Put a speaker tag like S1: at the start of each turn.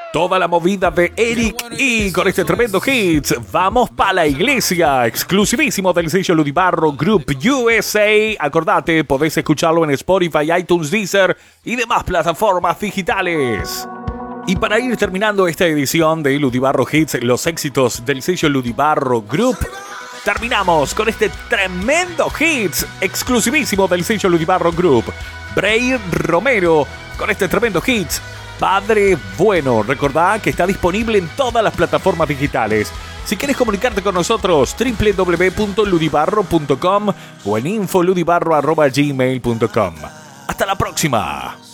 S1: Toda la movida de Eric y con este tremendo hit, vamos pa' la iglesia, exclusivísimo del sello Ludibarro Group USA. Acordate, podés escucharlo en Spotify, iTunes, Deezer y demás plataformas digitales. Y para ir terminando esta edición de Ludibarro Hits, los éxitos del sello Ludibarro Group, terminamos con este tremendo hit exclusivísimo del sello Ludibarro Group. Bray Romero con este tremendo hit, Padre Bueno. Recordá que está disponible en todas las plataformas digitales. Si quieres comunicarte con nosotros, www.ludibarro.com o en infoludibarro@gmail.com. Hasta la próxima.